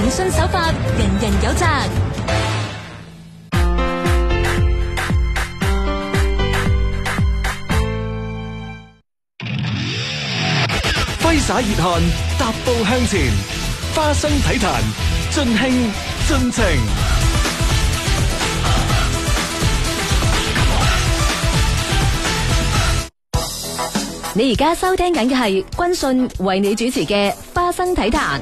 誠信守法，人人有責。 揮灑熱汗，踏步向前，花生體壇，盡興盡情。 你而家收聽緊嘅係軍訊為你主持嘅花生體壇。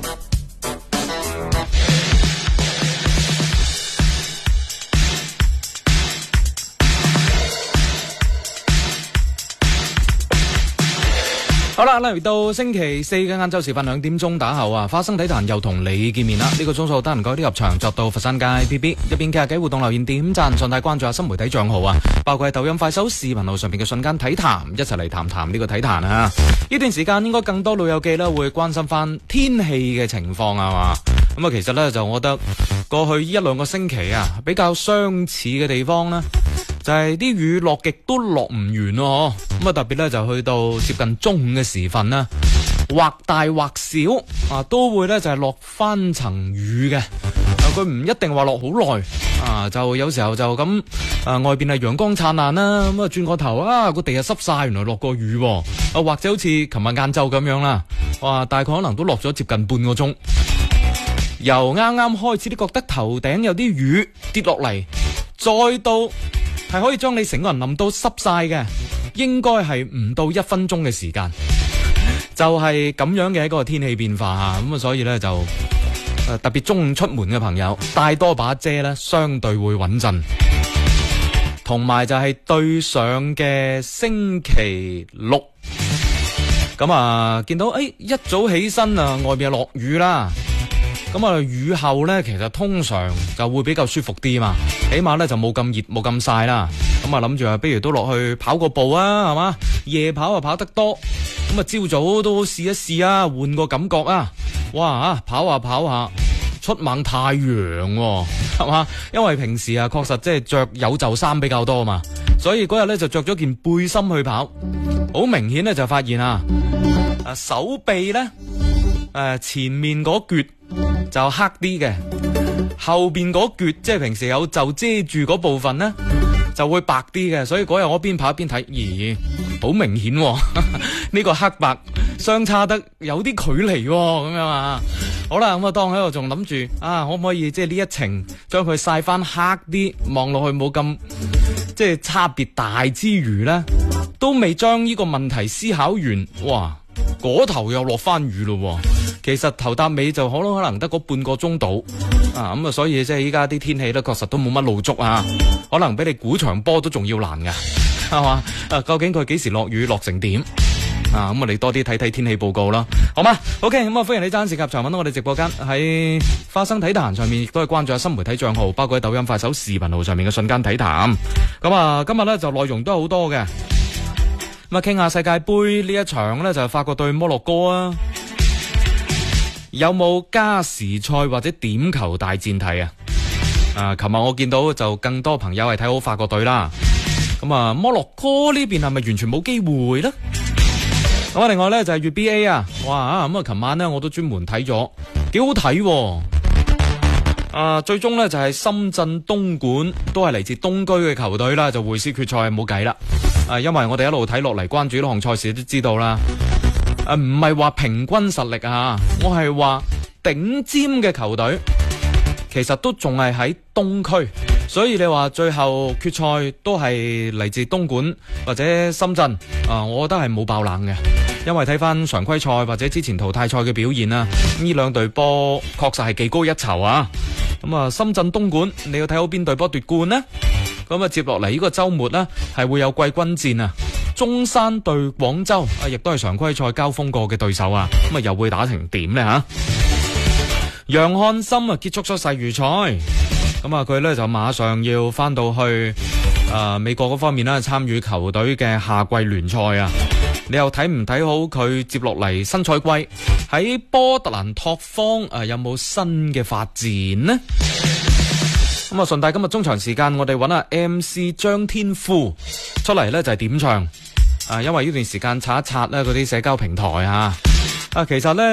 好啦，嚟到星期四嘅晏晝時分2點鐘打後啊，花生體壇又同你見面啦。呢個鐘數得閒改啲入場，作到佛山街 BB 一邊傾下偈，互動留言點讚，順帶關注下新媒體賬號啊，包括係抖音、快手、視頻號上邊嘅瞬間體壇，一齊嚟談談呢個體壇啊。呢段時間應該更多老友記啦會關心翻天氣嘅情況啊嘛。咁啊，其實呢，就我覺得過去1-2個星期啊，比較相似嘅地方呢，就係啲雨落極都落唔完咯，咁啊特別咧就去到接近中午嘅時分啦，或大或小啊都會咧就係落翻層雨嘅，佢唔一定話落好耐啊，就有時候就咁外邊係陽光燦爛啦，咁啊轉個頭啊個地啊濕晒，原來落過雨啊，或者好似琴日晏晝咁樣啦，哇大概可能都落咗接近半個鐘，由啱啱開始都覺得頭頂有啲雨跌落嚟，再到係可以將你成個人淋到濕晒嘅，應該係唔到1分鐘嘅時間，就係咁樣嘅一個天氣變化啊！咁啊，所以呢，就特別中午出門嘅朋友帶多把遮呢，相對會穩陣。同埋就係對上嘅星期六，咁啊見到一早起身啊，外面落雨啦。咁啊，雨後呢，其實通常就會比較舒服啲嘛，起碼呢就冇咁熱冇咁曬啦。咁啊諗住啊，不如都落去跑個步啊，係嘛？夜跑啊跑得多，咁啊朝早都試一試啊，換個感覺啊！哇跑下跑下，出猛太陽喎，係嘛？因為平時啊確實即係着有袖衫比較多嘛，所以嗰日呢就着咗件背心去跑，好明顯呢就發現啊手臂呢，前面嗰橛就黑啲嘅，後邊嗰橛即係平時有袖遮住嗰部分呢，就會白啲嘅，所以嗰日我邊跑一邊睇，咦，好明顯呢個黑白相差得有啲距離咁樣啊。好啦，咁啊當喺度仲諗住啊，可唔可以即係呢一程將佢曬翻黑啲，望落去冇咁即係差別大之餘呢，都未將呢個問題思考完，哇！嗰頭又落翻雨咯，其實頭搭尾就可能得嗰半個鐘到啊，咁啊所以即係依家啲天氣咧確實都冇乜露足啊，可能比你估場波都仲要難噶，係嘛？究竟佢幾時落雨，落成點啊？咁啊你多啲睇睇天氣報告啦，好嘛 ？OK， 咁啊歡迎你暫時及場揾到我哋直播間喺花生體壇上面，亦都係關注下新媒體賬號，包括喺抖音、快手、視頻號上面嘅瞬間體壇。咁啊今日咧就內容都係好多嘅。咁啊，傾下世界盃呢一場呢，就係法國對摩洛哥啊，有冇加時賽或者點球大戰睇啊？琴日我見到就更多朋友係睇好法國隊啦。咁啊，摩洛哥呢邊係咪完全冇機會呢？咁啊，另外呢，就係粵 BA 啊，哇咁啊，琴晚呢，我都專門睇咗，幾好睇喎。最終呢，就係深圳東莞都係嚟自東區嘅球隊啦，就會師決賽冇計啦。因為我哋一路睇落嚟，關注呢項賽事都知道啦。唔係話平均實力啊，我係話頂尖嘅球隊，其實都仲係喺東區，所以你話最後決賽都係嚟自東莞或者深圳，我覺得係冇爆冷嘅。因為睇翻常規賽或者之前淘汰賽嘅表現啦，呢兩隊波確實係技高一籌啊。咁啊，深圳東莞，你要睇好邊隊波奪冠呢？咁啊，接落嚟呢個周末呢，係會有季軍戰啊，中山對廣州啊，亦都係常規賽交鋒過嘅對手啊，咁啊又會打成點呢？吓？楊漢森啊結束咗世預賽，咁啊佢呢就馬上要翻到去美國嗰方面啦，參與球隊嘅夏季聯賽啊。你又睇唔睇好佢接落嚟新賽季喺波特蘭拓荒有冇新嘅發展呢？咁啊，順帶今日中場時間，我哋揾下 MC 張天賦出嚟呢，就係點唱因為呢段時間刷一刷咧嗰啲社交平台其實呢，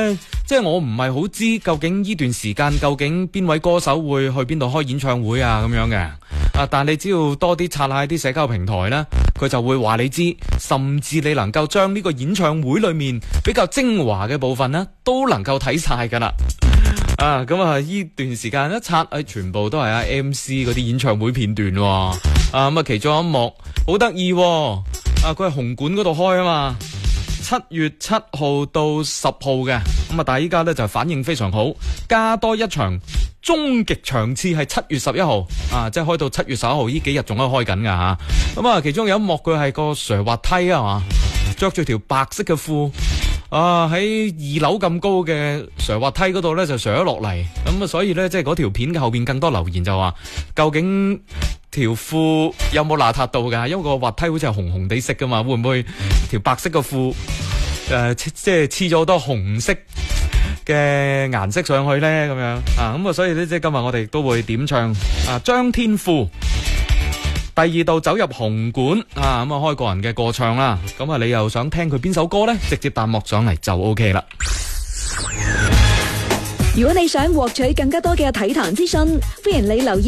即係我唔係好知究竟呢段時間究竟邊位歌手會去邊度開演唱會啊咁樣嘅。但你只要多啲刷下啲社交平台呢，佢就會話你知，甚至你能夠將呢個演唱會裏面比較精華嘅部分呢，都能夠睇晒噶啦。咁啊呢段時間一刷，全部都係阿 MC 嗰啲演唱會片段喎。咁啊其中一幕好得意，佢係紅館嗰度開啊嘛，7月7號到10號嘅。咁啊但係依家呢就反應非常好，加多一場終極場次係7月11號即係開到7月11號呢幾日仲可以開緊噶吓。咁啊其中有一幕佢係個斜滑梯啊嘛，着住條白色嘅褲喺2樓咁高嘅斜滑梯嗰度咧就斜咗落嚟。咁啊所以咧即係嗰條片嘅後邊更多留言就話，究竟條褲有冇邋遢到噶？因為個滑梯好似係紅紅地色噶嘛，會唔會條白色嘅褲即係黐咗好多紅色嘅顏色上去咧？咁樣咁啊所以咧即係今日我哋都會點唱張天賦第2度走入紅館咁開個人嘅歌唱啦。咁啊你又想聽佢邊首歌呢？直接彈幕上嚟就 OK 啦。 如果你想獲取更加多嘅體壇資訊，歡迎你留意